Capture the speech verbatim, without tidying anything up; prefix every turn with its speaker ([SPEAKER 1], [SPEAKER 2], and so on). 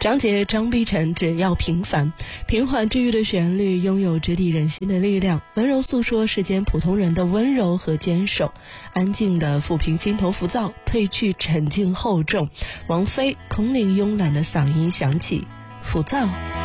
[SPEAKER 1] 张杰、张碧晨，只要平凡，平缓治愈的旋律拥有直抵人心的力量，温柔诉说世间普通人的温柔和坚守，安静的抚平心头浮躁，褪去沉静厚重。王菲空灵慵懒的嗓音响起，浮躁